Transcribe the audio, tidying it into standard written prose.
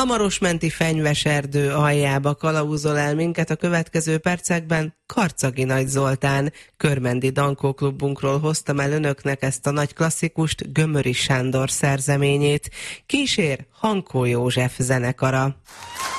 A Marosmenti fenyveserdő aljába kalauzol el minket a következő percekben Karczagi Nagy Zoltán. Körmendi Dankó Klubunkról hoztam el önöknek ezt a nagy klasszikust, Gömöri Sándor szerzeményét. Kísér Hankó József zenekara.